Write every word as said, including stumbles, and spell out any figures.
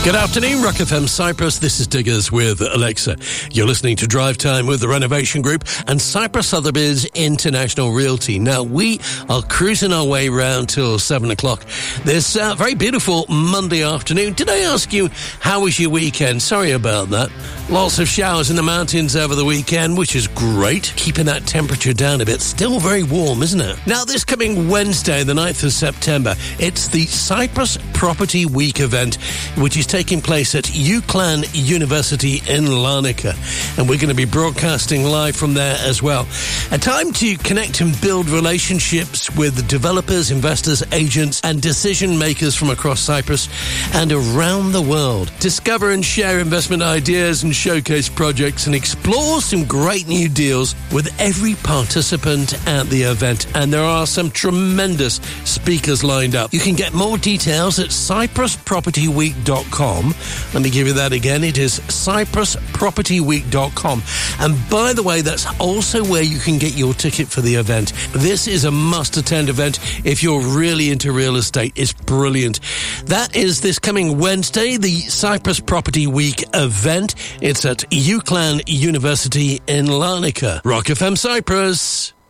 Good afternoon, Rock F M Cyprus. This is Diggers with Alexa. You're listening to Drive Time with the Renovation Group and Cyprus Sotheby's International Realty. Now, we are cruising our way round till seven o'clock this uh, very beautiful Monday afternoon. Did I ask you, how was your weekend? Sorry about that. Lots of showers in the mountains over the weekend, which is great. Keeping that temperature down a bit. Still very warm, isn't it? Now, this coming Wednesday, the ninth of September, it's the Cyprus Property Week event, which is taking place at UCLan University in Larnaca, and we're going to be broadcasting live from there as well. A time to connect and build relationships with developers, investors, agents and decision makers from across Cyprus and around the world. Discover and share investment ideas and showcase projects and explore some great new deals with every participant at the event. And there are some tremendous speakers lined up. You can get more details at cyprus property week dot com. Let me give you that again. It is cyprus property week dot com. And by the way, that's also where you can get your ticket for the event. This is a must-attend event if you're really into real estate. It's brilliant. That is this coming Wednesday, the Cyprus Property Week event. It's at UCLan University in Larnaca. Rock F M Cyprus.